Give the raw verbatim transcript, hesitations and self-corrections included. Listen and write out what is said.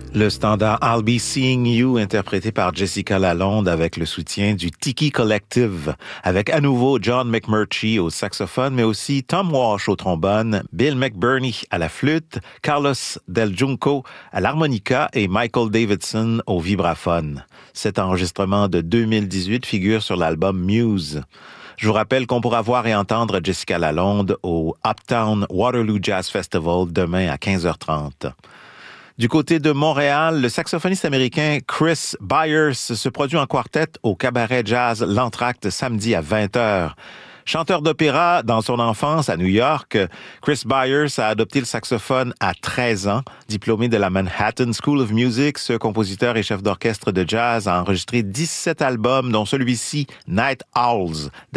Le standard I'll Be Seeing You, interprété par Jessica Lalonde avec le soutien du Tiki Collective, avec à nouveau John McMurtry au saxophone, mais aussi Tom Walsh au trombone, Bill McBurney à la flûte, Carlos Del Junco à l'harmonica et Michael Davidson au vibraphone. Cet enregistrement de deux mille dix-huit figure sur l'album Muse. Je vous rappelle qu'on pourra voir et entendre Jessica Lalonde au Uptown Waterloo Jazz Festival demain à quinze heures trente. Du côté de Montréal, le saxophoniste américain Chris Byers se produit en quartet au cabaret jazz L'Entracte samedi à vingt heures. Chanteur d'opéra dans son enfance à New York, Chris Byers a adopté le saxophone à treize ans. Diplômé de la Manhattan School of Music, ce compositeur et chef d'orchestre de jazz a enregistré dix-sept albums, dont celui-ci, Night Owls,